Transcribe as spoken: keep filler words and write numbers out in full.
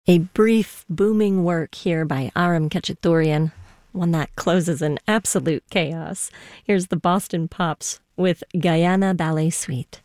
A brief, booming work here by Aram Khachaturian, one that closes in absolute chaos. Here's the Boston Pops with Guyana Ballet Suite.